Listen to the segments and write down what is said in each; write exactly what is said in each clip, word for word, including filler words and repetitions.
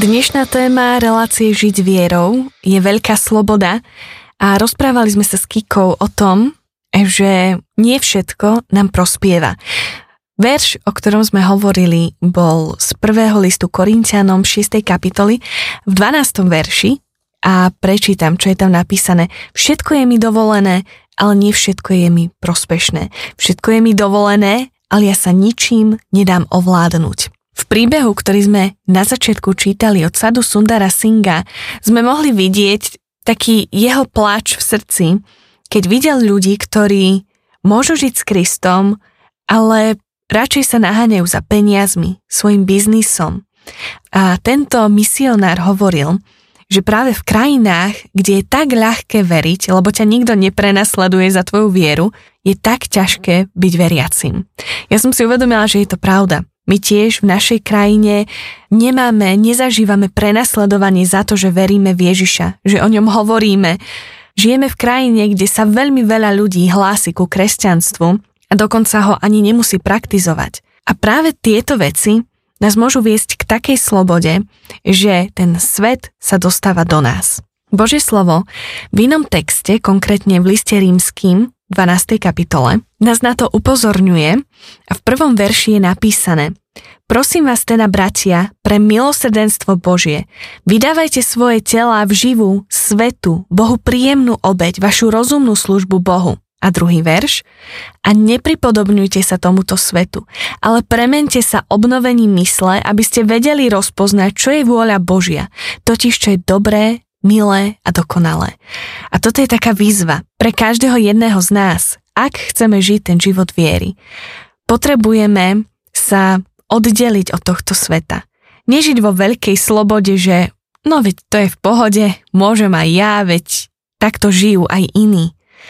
Dnešná téma relácie Žiť vierou je veľká sloboda a rozprávali sme sa s Kikou o tom, že nie všetko nám prospieva. Verš, o ktorom sme hovorili, bol z prvého listu Korinťanom šiestej kapitoly v dvanástom verši a prečítam, čo je tam napísané. Všetko je mi dovolené, ale nie všetko je mi prospešné. Všetko je mi dovolené, ale ja sa ničím nedám ovládnuť. V príbehu, ktorý sme na začiatku čítali od Sadhu Sundara Singha, sme mohli vidieť taký jeho pláč v srdci, keď videl ľudí, ktorí môžu žiť s Kristom, ale radšej sa naháňajú za peniazmi, svojim biznisom. A tento misionár hovoril, že práve v krajinách, kde je tak ľahké veriť, lebo ťa nikto neprenasleduje za tvoju vieru, je tak ťažké byť veriacim. Ja som si uvedomila, že je to pravda. My tiež v našej krajine nemáme, nezažívame prenasledovanie za to, že veríme v Ježiša, že o ňom hovoríme. Žijeme v krajine, kde sa veľmi veľa ľudí hlási ku kresťanstvu a dokonca ho ani nemusí praktizovať. A práve tieto veci nás môžu viesť k takej slobode, že ten svet sa dostáva do nás. Božie slovo v inom texte, konkrétne v liste Rímskym, dvanástej kapitole, nás na to upozorňuje a v prvom verši je napísané: Prosím vás teda, bratia, pre milosrdenstvo Božie, vydávajte svoje telá v živú, svätú, Bohu príjemnú obeť, vašu rozumnú službu Bohu. A druhý verš: A nepripodobňujte sa tomuto svetu, ale premente sa obnovením mysle, aby ste vedeli rozpoznať, čo je vôľa Božia, totiž čo je dobré, milé a dokonalé. A toto je taká výzva pre každého jedného z nás. Ak chceme žiť ten život viery, potrebujeme sa oddeliť od tohto sveta. Nežiť vo veľkej slobode, že no veď to je v pohode, môžem aj ja, veď takto žijú aj iní.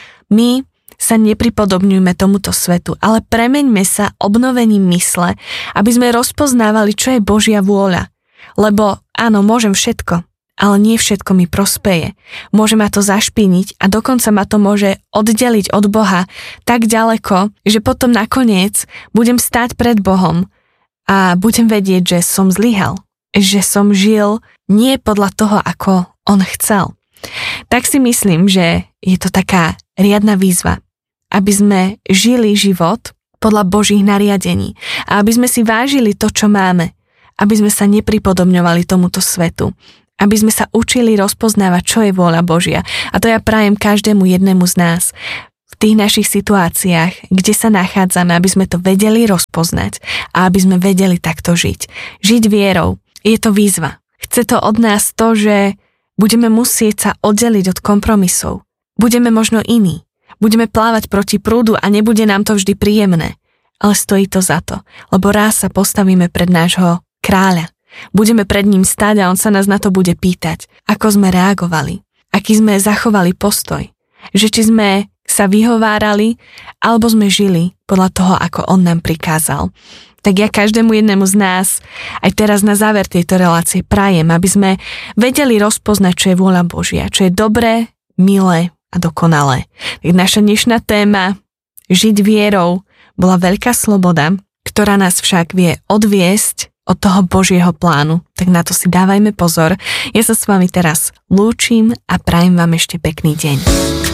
My sa nepripodobňujme tomuto svetu, ale premeňme sa obnovením mysle, aby sme rozpoznávali, čo je Božia vôľa. Lebo áno, môžem všetko, ale nie všetko mi prospeje. Môže ma to zašpiniť a dokonca ma to môže oddeliť od Boha tak ďaleko, že potom nakoniec budem stáť pred Bohom a budem vedieť, že som zlyhal, že som žil nie podľa toho, ako On chcel. Tak si myslím, že je to taká riadna výzva, aby sme žili život podľa Božích nariadení a aby sme si vážili to, čo máme, aby sme sa nepripodobňovali tomuto svetu, aby sme sa učili rozpoznávať, čo je vôľa Božia. A to ja prajem každému jednému z nás v tých našich situáciách, kde sa nachádzame, aby sme to vedeli rozpoznať a aby sme vedeli takto žiť. Žiť vierou. Je to výzva. Chce to od nás to, že budeme musieť sa oddeliť od kompromisov. Budeme možno iní. Budeme plávať proti prúdu a nebude nám to vždy príjemné. Ale stojí to za to, lebo raz sa postavíme pred nášho kráľa. Budeme pred ním stáť a on sa nás na to bude pýtať, ako sme reagovali, aký sme zachovali postoj, že či sme sa vyhovárali, alebo sme žili podľa toho, ako on nám prikázal. Tak ja každému jednému z nás aj teraz na záver tejto relácie prajem, aby sme vedeli rozpoznať, čo je vôľa Božia, čo je dobré, milé a dokonalé. Tak naša dnešná téma Žiť vierou bola veľká sloboda, ktorá nás však vie odviesť od toho Božieho plánu, tak na to si dávajme pozor. Ja sa s vami teraz lúčim a prajem vám ešte pekný deň.